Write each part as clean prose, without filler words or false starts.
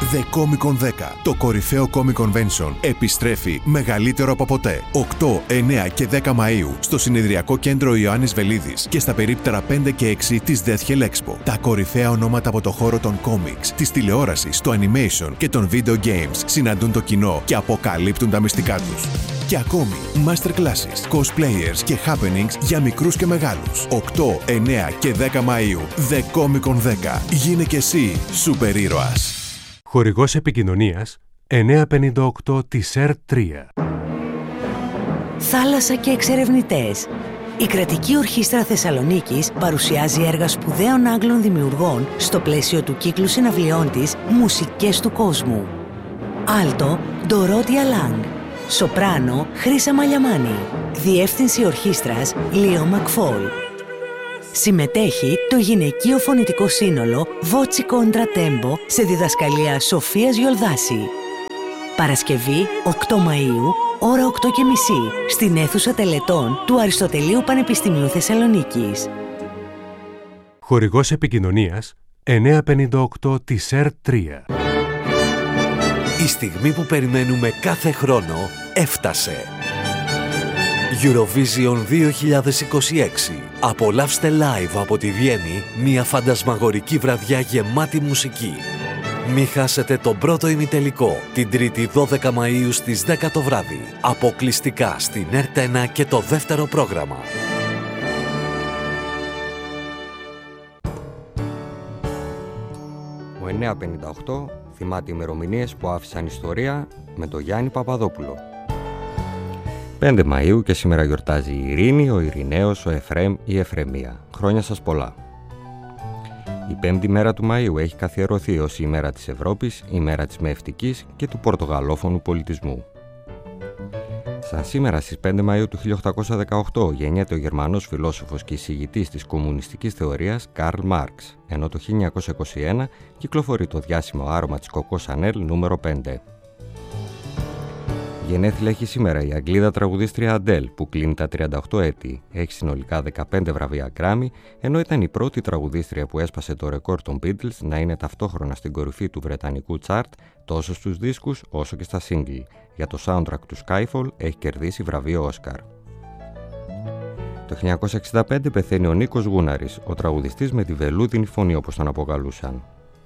The Comic Con 10, το κορυφαίο Comic Convention, επιστρέφει μεγαλύτερο από ποτέ. 8, 9 και 10 Μαΐου στο συνεδριακό κέντρο Ιωάννης Βελίδης και στα περίπτερα 5 και 6 της Death Hell Expo. Τα κορυφαία ονόματα από το χώρο των comics, της τηλεόρασης, του animation και των video games συναντούν το κοινό και αποκαλύπτουν τα μυστικά τους. Και ακόμη, masterclasses, cosplayers και happenings για μικρούς και μεγάλους. 8, 9 και 10 Μαΐου. The Comic Con 10. Γίνε και εσύ σούπερ ήρωας. Χορηγός επικοινωνίας 958 της ΕΡΤ3. Θάλασσα και εξερευνητές. Η Κρατική Ορχήστρα Θεσσαλονίκης παρουσιάζει έργα σπουδαίων Άγγλων δημιουργών στο πλαίσιο του κύκλου συναυλιών της «Μουσικές του κόσμου». Άλτο, Ντορότια Λάγκ. Σοπράνο, Χρύσα Μαλιαμάνη. Διεύθυνση ορχήστρας, Λίο Μακφόλ. Συμμετέχει το γυναικείο φωνητικό σύνολο Voci Contra Tempo σε διδασκαλία Σοφίας Γιολδάση. Παρασκευή 8 Μαΐου, ώρα 8:30, στην αίθουσα τελετών του Αριστοτελείου Πανεπιστημίου Θεσσαλονίκης. Χορηγός επικοινωνίας 958 της ΕΡΤ3. Η στιγμή που περιμένουμε κάθε χρόνο έφτασε. Eurovision 2026. Απολαύστε live από τη Βιέννη μια φαντασμαγορική βραδιά γεμάτη μουσική. Μη χάσετε τον πρώτο ημιτελικό την 3η 12 Μαΐου στις 10 το βράδυ. Αποκλειστικά στην ΕΡΤ1 και το δεύτερο πρόγραμμα. Ο 958 θυμάται ημερομηνίες που άφησαν ιστορία με τον Γιάννη Παπαδόπουλο. 5 Μαΐου και σήμερα γιορτάζει η Ειρήνη, ο Ειρηναίος, ο Εφραίμ, η Εφρεμία. Χρόνια σας πολλά. Η 5η μέρα του Μαΐου έχει καθιερωθεί ως η μέρα της Ευρώπης, η μέρα της μευτικής και του πορτογαλόφωνου πολιτισμού. Σαν σήμερα στις 5 Μαΐου του 1818 γεννιέται ο Γερμανός φιλόσοφος και εισηγητής της κομμουνιστικής θεωρίας Καρλ Μάρξ, ενώ το 1921 κυκλοφορεί το διάσημο άρωμα της Coco Chanel νούμερο 5. Γενέθλια έχει σήμερα η Αγγλίδα τραγουδίστρια Αντέλ, που κλείνει τα 38 έτη. Έχει συνολικά 15 βραβεία Grammy, ενώ ήταν η πρώτη τραγουδίστρια που έσπασε το ρεκόρ των Beatles να είναι ταυτόχρονα στην κορυφή του βρετανικού τσάρτ τόσο στους δίσκους όσο και στα single. Για το soundtrack του Skyfall έχει κερδίσει βραβείο Όσκαρ. Το 1965 πεθαίνει ο Νίκος Γούναρης, ο τραγουδιστής με τη βελούδινη φωνή όπως τον αποκαλούσαν.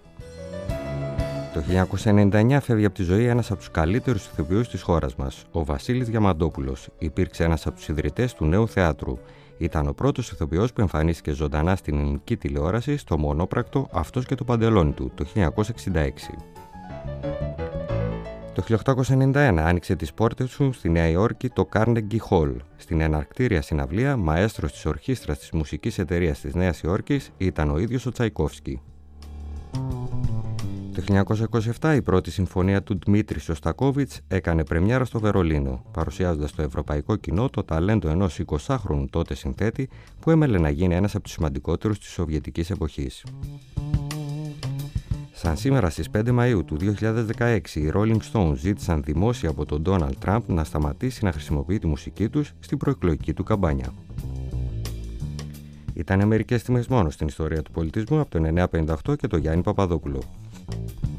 Το 1999 φεύγει από τη ζωή ένας από τους καλύτερους ηθοποιούς της χώρας μας, ο Βασίλης Διαμαντόπουλος. Υπήρξε ένας από τους ιδρυτές του Νέου Θεάτρου. Ήταν ο πρώτος ηθοποιός που εμφανίστηκε ζωντανά στην ελληνική τηλεόραση στο μονόπρακτο «Αυτός και το παντελόνι του» το 1966. Το 1891 άνοιξε τις πόρτες του στη Νέα Υόρκη το Carnegie Hall. Στην εναρκτήρια συναυλία, μαέστρος της ορχήστρας της μουσικής εταιρείας της Νέας Υόρκης ήταν ο ίδιος ο Τσαϊκόφσκι. Το 1927 η πρώτη συμφωνία του Δημήτρη Σωστακόβιτς έκανε πρεμιέρα στο Βερολίνο, παρουσιάζοντας στο ευρωπαϊκό κοινό το ταλέντο ενός 20χρονου τότε συνθέτη που έμελε να γίνει ένας από τους σημαντικότερους της σοβιετικής εποχής. Σαν σήμερα στις 5 Μαΐου του 2016 οι Rolling Stones ζήτησαν δημόσια από τον Ντόναλντ Τραμπ να σταματήσει να χρησιμοποιεί τη μουσική τους στην προεκλογική του καμπάνια. Ήταν μερικές στιγμές μόνο στην ιστορία του πολιτισμού από το 1958 και τον Γιάννη Παπαδόπουλο.